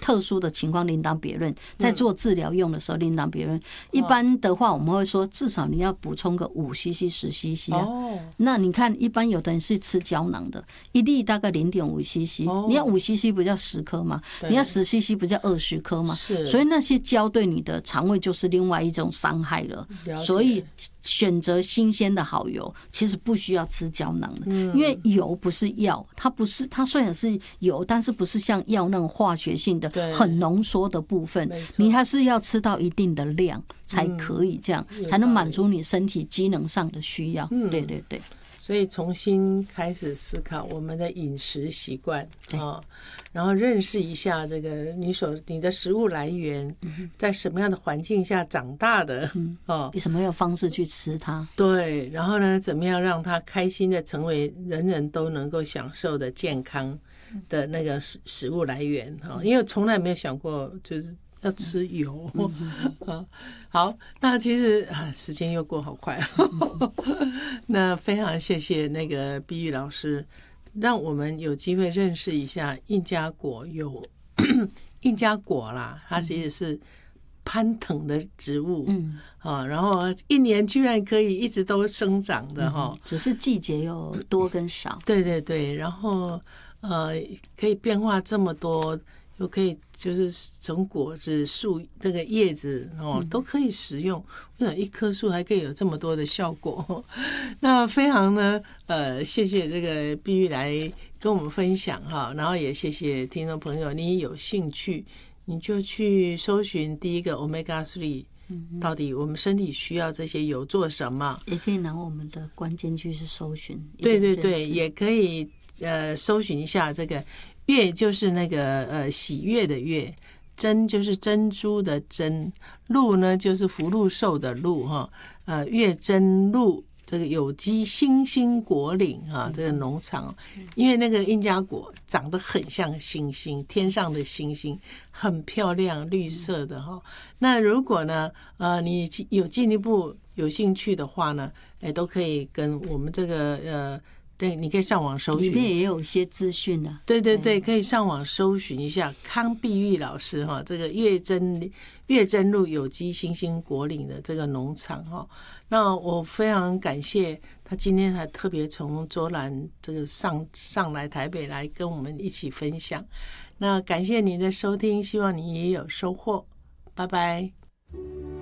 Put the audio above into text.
特殊的情况另当别论，在做治疗用的时候另当别论。一般的话，我们会说至少你要补充个5cc、10cc 啊。那你看，一般有的人是吃胶囊的，一粒大概0.5cc，你要5cc不叫10颗嘛，你要10cc不叫20颗嘛，所以那些胶对你的肠胃就是另外一种伤害了。所以选择新鲜的好油，其实不需要吃胶囊的，因为油不是药，它虽然是油，但是不是像药那种化学性的很浓缩的部分，你还是要吃到一定的量才可以，这样才能满足你身体机能上的需要。对对对。 所以重新开始思考我们的饮食习惯啊，然后认识一下这个你的食物来源，在什么样的环境下长大的以什么样的方式去吃它？ 对，然后呢，怎么样让它开心的成为人人都能够享受的健康的那个食物来源啊？因为从来没有想过就是要吃油。好，那其实时间又过好快。那非常谢谢那个碧玉老师，让我们有机会认识一下印加果印加果啦，它其实是攀藤的植物，然后一年居然可以一直都生长的只是季节有多跟少。 对对对，然后可以变化这么多。又可以就是从果子、树那个叶子都可以食用，为什么一棵树还可以有这么多的效果？那非常呢谢谢这个碧玉来跟我们分享哈，然后也谢谢听众朋友，你有兴趣你就去搜寻第一个 Omega 3。到底我们身体需要这些油做什么？ 也可以拿我们的关键句是搜寻。 对对对，也可以搜寻一下这个。悦就是那个喜悦的悦，珍就是珍珠的珍，鹿呢就是福禄寿的禄哈，悦珍鹿这个有机星星果岭啊，这个农场，因为那个印加果长得很像星星，天上的星星，很漂亮，绿色的哈。那如果呢你有进一步有兴趣的话呢，都可以跟我们这个对，你可以上网搜寻， 里面也有一些资讯的。 对对对，可以上网搜寻一下康碧玉老师哈，这个月珍路有机星星果岭的这个农场哈。那我非常感谢他今天还特别从卓兰这个上来台北来跟我们一起分享。那感谢您的收听，希望你也有收获，拜拜。